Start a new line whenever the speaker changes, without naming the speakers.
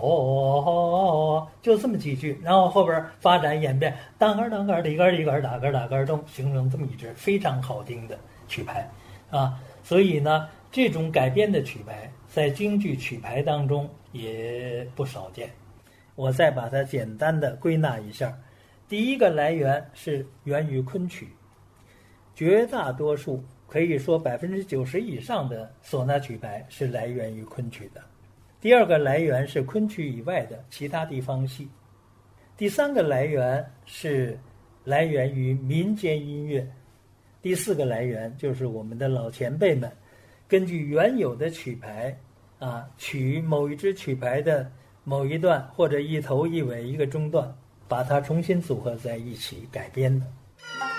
就这么几句，然后后边发展演变，当个当个里个里个打个打个咚，形成这么一支非常好听的曲牌啊。所以呢，这种改编的曲牌在京剧曲牌当中也不少见。我再把它简单的归纳一下，第一个来源是源于昆曲，绝大多数可以说90%以上的唢呐曲牌是来源于昆曲的。第二个来源是昆曲以外的其他地方戏。第三个来源是来源于民间音乐。第四个来源就是我们的老前辈们根据原有的曲牌取某一支曲牌的某一段或者一头一尾一个中段，把它重新组合在一起改编的。